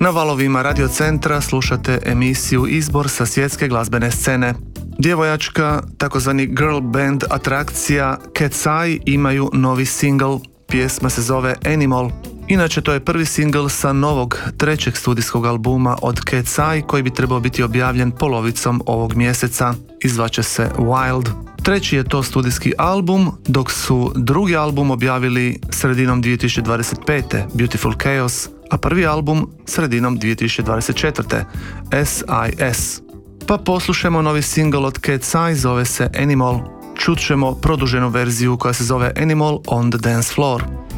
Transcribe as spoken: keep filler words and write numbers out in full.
Na valovima Radio Centra slušate emisiju Izbor sa svjetske glazbene scene. Djevojačka, takozvani girl band atrakcija Cat's Eye imaju novi single. Pjesma se zove Animal. Inače, to je prvi single sa novog, trećeg studijskog albuma od Cat's Eye koji bi trebao biti objavljen polovicom ovog mjeseca. Izvaće se Wild. Treći je to studijski album, dok su drugi album objavili sredinom dvije tisuće dvadeset pete. Beautiful Chaos, a prvi album sredinom dvije tisuće dvadeset četvrte. S I S. Pa poslušajmo novi single od Cat's Eye, zove se Animal. Čut ćemo produženu verziju koja se zove Animal on the Dance Floor.